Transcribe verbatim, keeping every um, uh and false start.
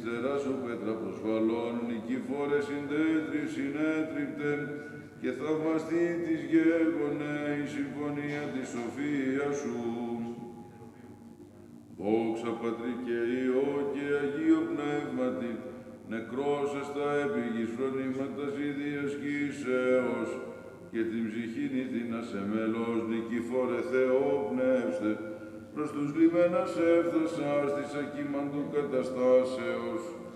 στερά σου πέτρα προσβαλών, νικηφόρε συντέτρι συνέτριπτεν, και θαυμαστή της γέγονε η συμφωνία της σοφίας σου. Δόξα Πατρί και Υιό και Αγίο Πνεύματι, νεκρός εστά επί γης φρονήματας ίδιας κοίσεως, και την ψυχήν ηθίνα σε μέλος νικηφόρε Θεό πνεύστε, προς τους λιμένας έφτασας της ακίμαντου καταστάσεως,